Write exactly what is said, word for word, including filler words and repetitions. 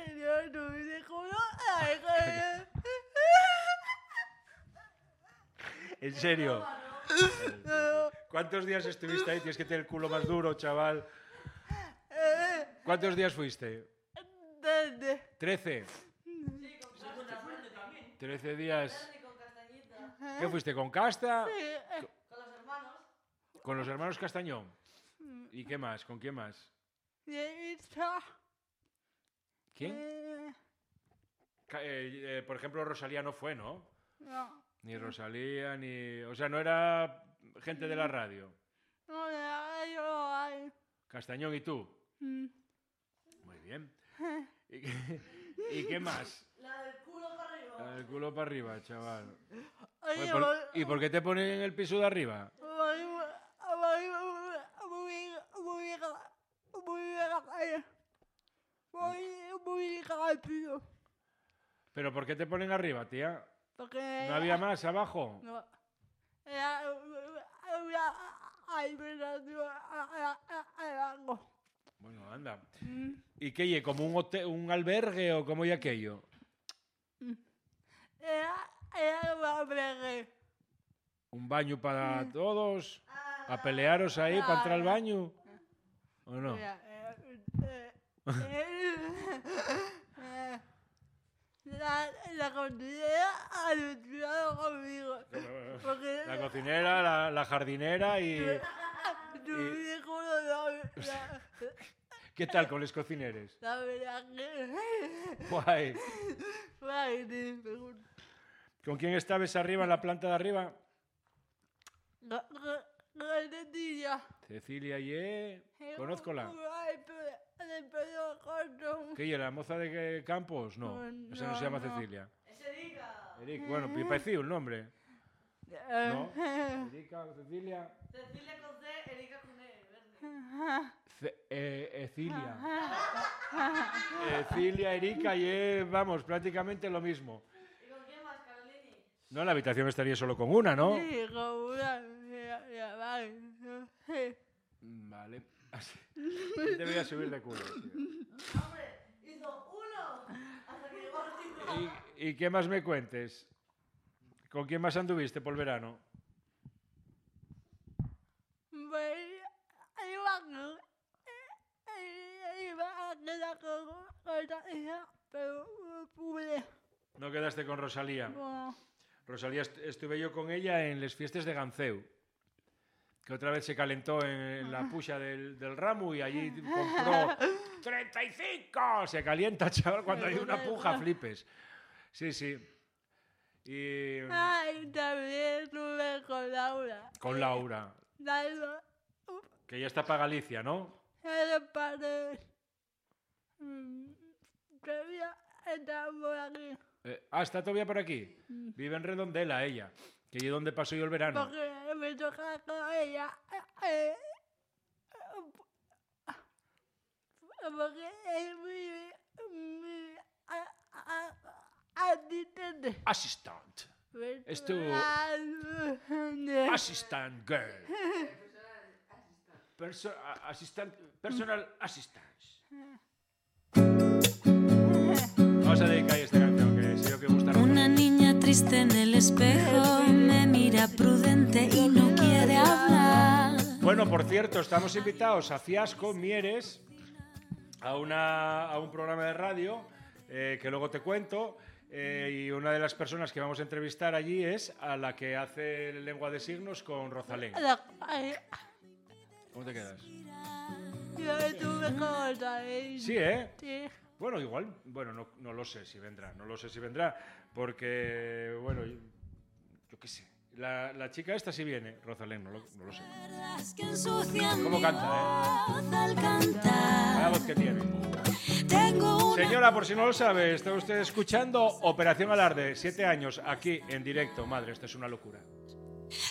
que yo no me dejo no. ¿En serio? ¿Cuántos días estuviste ahí? Tienes que tener el culo más duro, chaval. ¿Cuántos días fuiste? Trece. Trece días. ¿Qué fuiste? ¿Con Casta? Sí. Con los hermanos. ¿Con los hermanos Castañón? ¿Y qué más? ¿Con quién más? ¿Quién? Eh, Ca- eh, eh, por ejemplo, Rosalía no fue, ¿no? no. Ni Rosalía, ni... O sea, no era gente de la radio. No, no, yo hay. Castañón y tú. Mm. Muy bien. ¿Y qué, y qué más? La del culo para arriba. El culo para arriba, chaval. Oye, Oye, por- ¿Y por qué te ponen en el piso de arriba? voy, voy, voy, voy, voy, voy, voy rápido. ¿Pero por qué te ponen arriba, tía? Porque ¿No había más abajo? no. Era había hay verdad algo. Bueno, anda. ¿Y qué, y como un hotel, un albergue o cómo y aquello? Era era un albergue. ¿Un baño para todos? ¿A pelearos ahí para entrar al baño? ¿O no? Era, eh, eh, eh, La, la cocinera alucinó conmigo. Porque La cocinera, la, la jardinera y... tu hijo no sabe. La, ¿Qué tal con los cocineros? la verdad que. Guay. Guay, te pregunto. ¿Con quién estabas arriba en la planta de arriba? Galletilla. Cecilia y... eh, Conózcola. Ay, pero de pelo corto. ¿Qué, y la moza de qué Campos? No, No, esa no se llama no. Cecilia. Es Erika. Eric, bueno, me parecía el nombre. ¿No? Eh, Erika, Cecilia... Cecilia con C, Erika con E. Verde. Ce- eh, Ecilia. Ecilia, Erika y eh, vamos, prácticamente lo mismo. ¿Y con quién más, Carolini? No, en la habitación estaría solo con una, ¿no? Sí, como una. Ya, ya, vale. Sí. Vale. Así. Te voy a subir de culo. tío. Hombre, hizo uno hasta que llegó al cinco. ¿Y, ¿Y qué más me cuentes? ¿Con quién más anduviste por el verano? Pues, iba a iba a quedar con Rosalía, pero no pude. No quedaste con Rosalía. No. Rosalía, est- estuve yo con ella en las fiestas de Ganceu, que otra vez se calentó en la pucha del, del ramo y allí compró treinta y cinco. Se calienta, chaval, cuando hay una puja, flipes. Sí, sí. Y Ay, también estuve con Laura. con Laura, Laura, que ya está para Galicia, ¿no? el padre. Todavía está por aquí. Eh, ah, está todavía por aquí. Vive en Redondela, ella, que es donde pasó yo el verano. Porque me toca con ella. eh, Porque es muy, muy a- a- asistente. Assistant. Es tu assistant girl. Perso- a- assistant, personal assistance. Vamos a dedicar esta canción que sé yo que gusta. Una niña triste en el espejo me mira prudente y no quiere hablar. Bueno, por cierto, estamos invitados a Fiasco, Mieres, a, una, a un programa de radio eh, que luego te cuento. Eh, y una de las personas que vamos a entrevistar allí es a la que hace lengua de signos con Rosalén. ¿Cómo te quedas? Yo estuve con Rosalén. Sí, ¿eh? Sí. Bueno, igual, bueno, no, no lo sé si vendrá, no lo sé si vendrá, porque, bueno, yo, yo qué sé. La, la chica esta sí viene, Rosalén, no lo, no lo sé. ¿Cómo canta, eh? Al cantar. Cada voz que tiene. Tengo una Señora, por si no lo sabe, está usted escuchando Operación Alarde, siete años, aquí en directo. Madre, esto es una locura.